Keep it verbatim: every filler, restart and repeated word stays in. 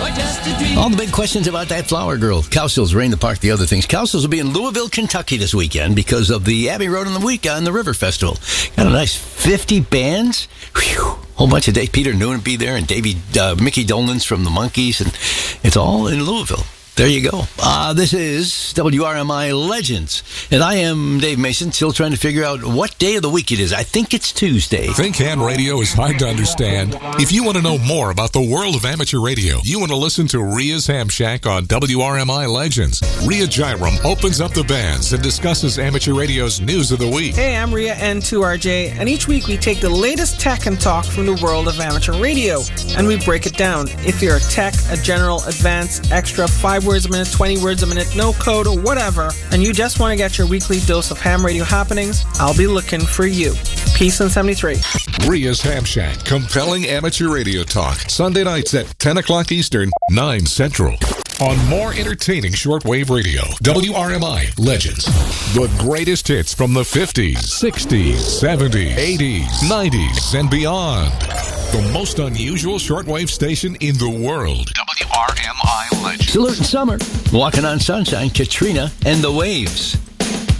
All the big questions about that flower girl. Cowsills, Rain the Park, the other things. Cowsills will be in Louisville, Kentucky this weekend because of the Abbey Road on the week on the River Festival. Got a nice fifty bands. Whew. Whole bunch of Dave Peter Noonan be there and Davey, uh, Mickey Dolenz from the Monkees, and it's all in Louisville. There you go. Uh, this is W R M I Legends. And I am Dave Mason, still trying to figure out what day of the week it is. I think it's Tuesday. Think Ham Radio is hard to understand? If you want to know more about the world of amateur radio, you want to listen to Ria's Ham Shack on W R M I Legends. Ria Jairam opens up the bands and discusses amateur radio's news of the week. Hey, I'm Ria N two R J, and each week we take the latest tech and talk from the world of amateur radio, and we break it down. If you're a tech, a general, advanced, extra, five words a minute, twenty words a minute, no code or whatever, and you just want to get your weekly dose of ham radio happenings, I'll be looking for you. Peace in seventy-three. Ria's Ham Shack, compelling amateur radio talk, Sunday nights at ten o'clock Eastern, nine Central. On more entertaining shortwave radio, W R M I Legends. The greatest hits from the fifties, sixties, seventies, eighties, nineties, and beyond. The most unusual shortwave station in the world. W R M I Legends. Salute in summer. Walking on Sunshine, Katrina and the Waves.